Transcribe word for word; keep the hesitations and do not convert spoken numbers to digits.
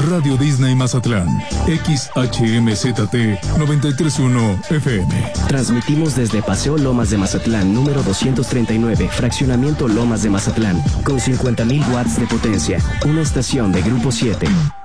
Radio Disney Mazatlán, X H M Z T noventa y tres punto uno F M. Transmitimos desde Paseo Lomas de Mazatlán, número doscientos treinta y nueve, Fraccionamiento Lomas de Mazatlán, con cincuenta mil watts de potencia. Una estación de Grupo siete.